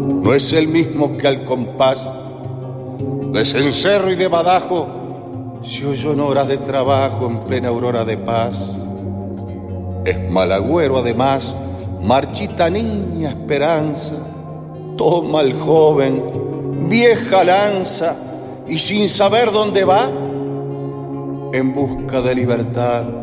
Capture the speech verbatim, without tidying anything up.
no es el mismo que al compás de cencerro y de badajo se oyó en horas de trabajo en plena aurora de paz. Es malagüero además, marchita niña esperanza, toma el joven, vieja lanza, y sin saber dónde va, en busca de libertad